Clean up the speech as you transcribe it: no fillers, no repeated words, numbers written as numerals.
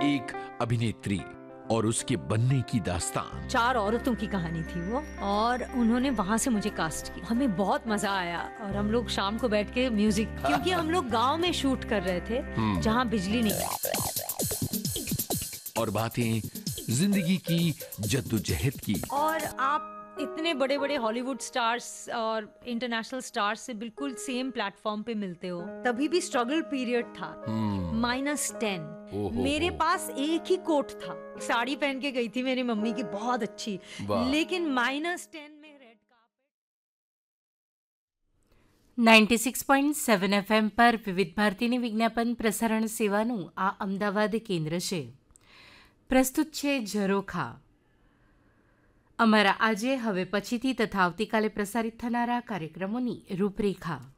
एक अभिनेत्री और उसके बनने की दास्तान। 4 औरतों की कहानी थी वो, और उन्होंने वहां से मुझे कास्ट किया। हमें बहुत मजा आया और हम लोग शाम को बैठ के म्यूजिक, क्योंकि हम लोग गांव में शूट कर रहे थे जहां बिजली नहीं है। और बातें जिंदगी की जद्दोजहद की। और आप इतने बड़े बड़े हॉलीवुड स्टार्स और इंटरनेशनल स्टार्स से बिल्कुल सेम प्लेटफॉर्म पे मिलते हो। तभी भी स्ट्रगल पीरियड था। -10 मेरे पास एक ही कोट था। साड़ी पहन के गई थी मेरी मम्मी की, बहुत अच्छी, लेकिन -10 में रेड कार्पेट। 96.7 FM પર વિવિધ ભારતીની વિજ્ઞાપન પ્રસારણ સેવાનું આ અમદાવાદ કેન્દ્ર છે. પ્રસ્તુત છે ઝરોખા. અમારા આજે, હવે, પછીથી તથા આવતીકાલે પ્રસારિત થનારા કાર્યક્રમોની રૂપરેખા.